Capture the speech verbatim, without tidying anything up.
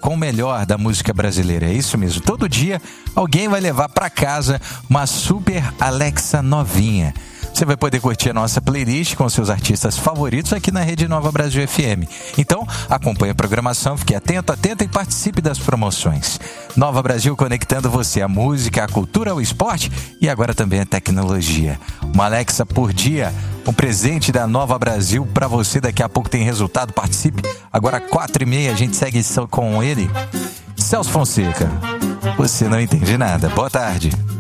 com o melhor da música brasileira. É isso mesmo. Todo dia alguém vai levar para casa uma Super Alexa novinha. Você vai poder curtir a nossa playlist com seus artistas favoritos aqui na Rede Nova Brasil F M. Então, acompanhe a programação, fique atento, atenta e participe das promoções. Nova Brasil conectando você à música, à cultura, ao esporte e agora também à tecnologia. Uma Alexa por dia, um presente da Nova Brasil para você. Daqui a pouco tem resultado, participe. Agora, quatro e meia, a gente segue com ele. Celso Fonseca, você não entende nada. Boa tarde.